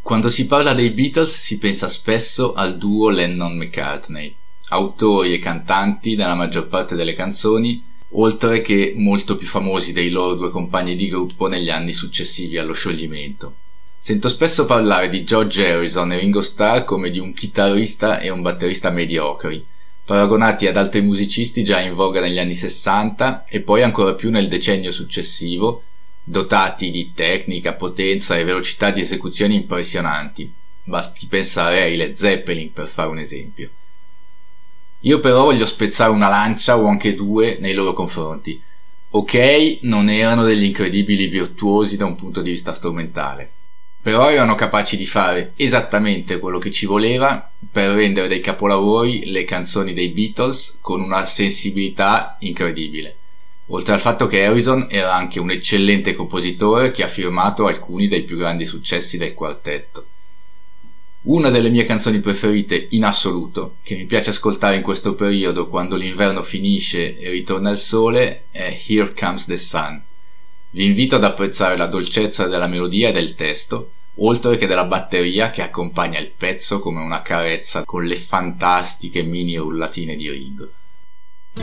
Quando si parla dei Beatles si pensa spesso al duo Lennon-McCartney, autori e cantanti della maggior parte delle canzoni, oltre che molto più famosi dei loro due compagni di gruppo negli anni successivi allo scioglimento. Sento spesso parlare di George Harrison e Ringo Starr come di un chitarrista e un batterista mediocri, paragonati ad altri musicisti già in voga negli anni 60 e poi ancora più nel decennio successivo, dotati di tecnica, potenza e velocità di esecuzione impressionanti. Basti pensare ai Led Zeppelin per fare un esempio. Io però voglio spezzare una lancia o anche due nei loro confronti. Ok, non erano degli incredibili virtuosi da un punto di vista strumentale, però erano capaci di fare esattamente quello che ci voleva per rendere dei capolavori le canzoni dei Beatles con una sensibilità incredibile. Oltre al fatto che Harrison era anche un eccellente compositore che ha firmato alcuni dei più grandi successi del quartetto. Una delle mie canzoni preferite in assoluto, che mi piace ascoltare in questo periodo quando l'inverno finisce e ritorna il sole, è Here Comes the Sun. Vi invito ad apprezzare la dolcezza della melodia e del testo, oltre che della batteria che accompagna il pezzo come una carezza con le fantastiche mini rullatine di Ringo.